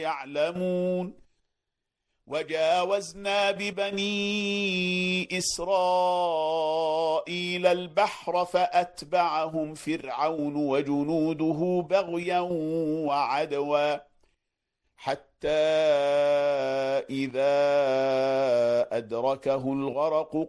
يعلمون وجاوزنا ببني إسرائيل البحر فأتبعهم فرعون وجنوده بغيا وعدوا حتى إذا أدركه الغرق